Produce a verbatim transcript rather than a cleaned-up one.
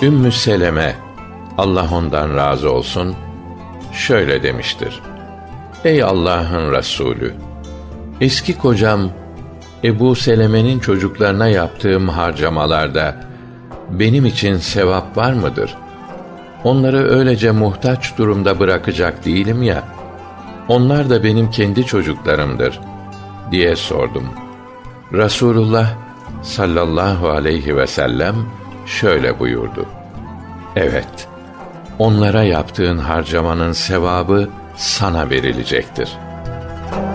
Ümmü Seleme, Allah ondan razı olsun, şöyle demiştir: Ey Allah'ın Resulü! Eski kocam Ebu Seleme'nin çocuklarına yaptığım harcamalarda benim için sevap var mıdır? Onları öylece muhtaç durumda bırakacak değilim ya, onlar da benim kendi çocuklarımdır diye sordum. Resulullah sallallahu aleyhi ve sellem şöyle buyurdu: Evet, onlara yaptığın harcamanın sevabı sana verilecektir.